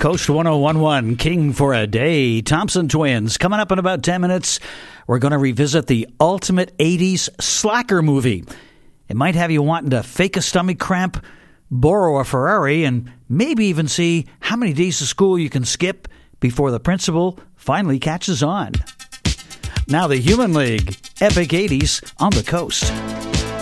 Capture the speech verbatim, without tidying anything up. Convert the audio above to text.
Coast one oh one one, King for a Day, Thompson Twins. Coming up in about ten minutes, we're going to revisit the ultimate eighties slacker movie. It might have you wanting to fake a stomach cramp, borrow a Ferrari, and maybe even see how many days of school you can skip before the principal finally catches on. Now the Human League, Epic eighties on the Coast.